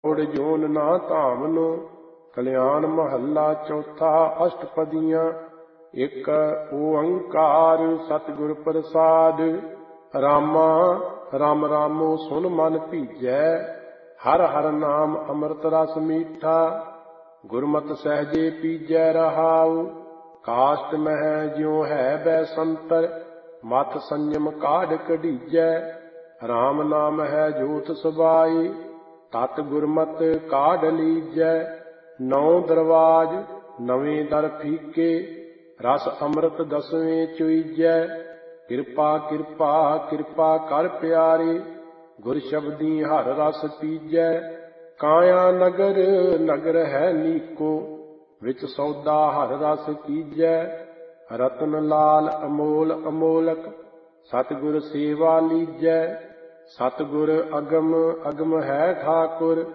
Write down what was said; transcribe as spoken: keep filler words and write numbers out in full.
ਉੜ ਜੋਨ ਨਾ ਧਾਮਨੋ। ਕਲਿਆਣ ਮਹੱਲਾ ਚੌਥਾ। ਅਸ਼ਟਪਦੀਆਂ। ਇੱਕ ਓੰਕਾਰ ਸਤਿਗੁਰ ਪ੍ਰਸਾਦਿ। ਰਾਮਾ ਰਾਮ ਰਾਮੋ ਸੁਨ ਮਨ ਭੀਜੈ। ਹਰ ਹਰ ਨਾਮ ਅੰਮ੍ਰਿਤ ਰਸ ਮੀਠਾ। ਗੁਰਮਤਿ ਸਹਿਜੇ ਪੀਜੈ ਰਹਾਉ। ਕਾਸ਼ਟ ਮਹਿ ਜਿਉ ਹੈ ਬੈਸੰਤਰ। ਮਤ ਸੰਯਮ ਕਾਢ ਕਢੀਜੈ। ਰਾਮ ਨਾਮ ਹੈ ਜੋਤ ਸਬਾਈ। ਤਤ ਗੁਰਮਤਿ ਕਾਢ ਲੀਜੈ। ਨੌ ਦਰਵਾਜ ਨਵੇਂ ਦਰ ਫੀਕੇ। ਰਸ ਅੰਮ੍ਰਿਤ ਦਸਵੇਂ ਚੁਈਜੈ। ਕਿਰਪਾ ਕਿਰਪਾ ਕਿਰਪਾ ਕਰ ਪਿਆਰੇ। ਗੁਰ ਸ਼ਬਦੀ ਹਰ ਰਸ ਪੀਜੈ। ਕਾਇਆ ਨਗਰ ਨਗਰ ਹੈ ਨੀਕੋ। ਵਿੱਚ ਸੌਦਾ ਹਰ ਰਸ ਕੀਜੈ। ਰਤਨ ਲਾਲ ਅਮੋਲ ਅਮੋਲਕ। ਸਤਿਗੁਰ ਸੇਵਾ ਲੀਜੈ। ਸਤਿਗੁਰ ਅਗਮ ਅਗਮ ਹੈ ਠਾਕੁਰ।